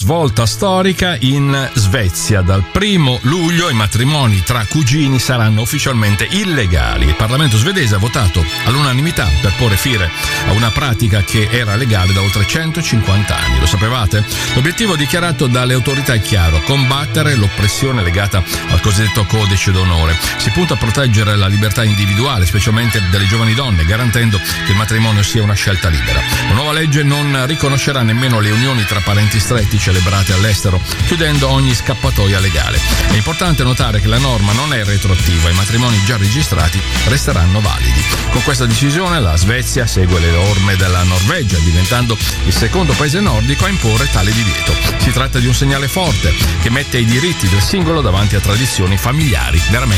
Svolta storica in Svezia. Dal 1 luglio i matrimoni tra cugini saranno ufficialmente illegali. Il Parlamento svedese ha votato all'unanimità per porre fine a una pratica che era legale da oltre 150 anni. Lo sapevate? L'obiettivo dichiarato dalle autorità è chiaro: combattere l'oppressione legata al cosiddetto codice d'onore. Si punta a proteggere la libertà individuale, specialmente delle giovani donne, garantendo che il matrimonio sia una scelta libera. La nuova legge non riconoscerà nemmeno le unioni tra parenti stretti celebrate all'estero, chiudendo ogni scappatoia legale. È importante notare che la norma non è retroattiva, i matrimoni già registrati resteranno validi. Con questa decisione la Svezia segue le orme della Norvegia, diventando il secondo paese nordico a imporre tale divieto. Si tratta di un segnale forte che mette i diritti del singolo davanti a tradizioni familiari veramente